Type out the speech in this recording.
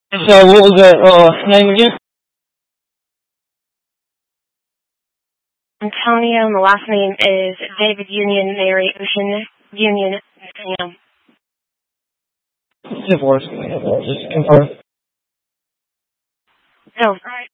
So what was that name again? Antonio, and the last name is David Union Mary Ocean Union Sam. Divorce. Just confirm. Oh, right.